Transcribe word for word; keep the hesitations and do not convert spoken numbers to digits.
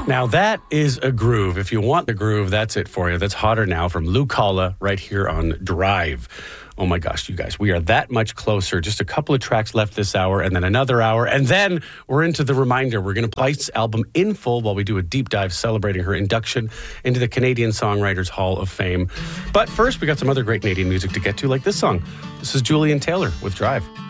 Now that is a groove. If you want the groove, that's it for you. That's Hotter Now from Lou Colla right here on Drive. Oh my gosh, you guys, we are that much closer. Just a couple of tracks left this hour and then another hour. And then we're into the reminder. We're going to play this album in full while we do a deep dive celebrating her induction into the Canadian Songwriters Hall of Fame. But first, we got some other great Canadian music to get to, like this song. This is Julian Taylor with Drive.